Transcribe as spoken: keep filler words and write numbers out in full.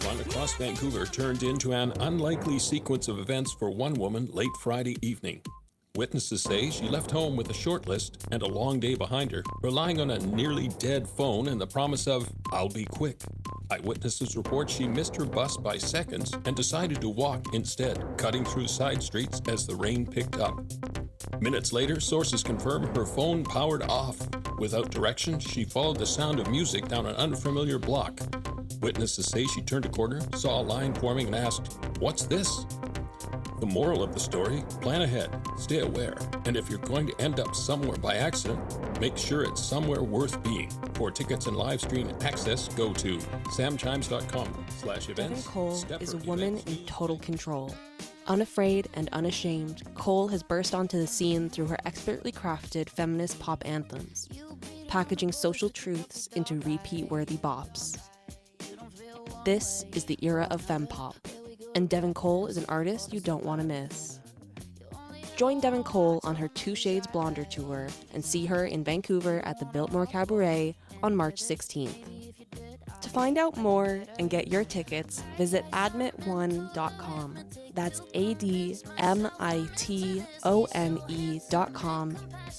run across Vancouver turned into an unlikely sequence of events for one woman late Friday evening. Witnesses say she left home with a short list and a long day behind her, relying on a nearly dead phone and the promise of, "I'll be quick." Eyewitnesses report she missed her bus by seconds and decided to walk instead, cutting through side streets as the rain picked up. Minutes later, sources confirm her phone powered off. Without direction, she followed the sound of music down an unfamiliar block. Witnesses say she turned a corner, saw a line forming, and asked, "What's this?" The moral of the story: plan ahead, stay aware, and if you're going to end up somewhere by accident, make sure it's somewhere worth being. For tickets and live stream access, go to samchimes.com slash events. Devin Cole Stepper is a woman events. in total control. Unafraid and unashamed, Cole has burst onto the scene through her expertly crafted feminist pop anthems, packaging social truths into repeat-worthy bops. This is the era of fempop, and Devin Cole is an artist you don't want to miss. Join Devin Cole on her Two Shades Blonder tour and see her in Vancouver at the Biltmore Cabaret on March sixteenth. To find out more and get your tickets, visit admit one dot com. That's A D M I T O N E dot com